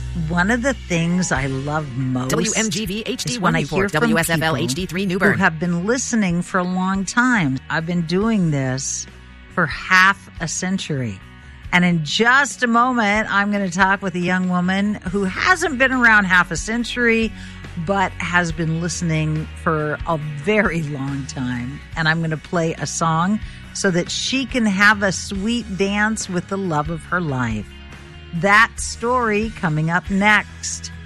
One of the things I love most WMGV HD is when I hear from WSFL people HD3 Newburgh. who have been listening for a long time. I've been doing this for half a century. And in just a moment, I'm going to talk with a young woman who hasn't been around half a century, but has been listening for a very long time. And I'm going to play a song so that she can have a sweet dance with the love of her life. That story coming up next.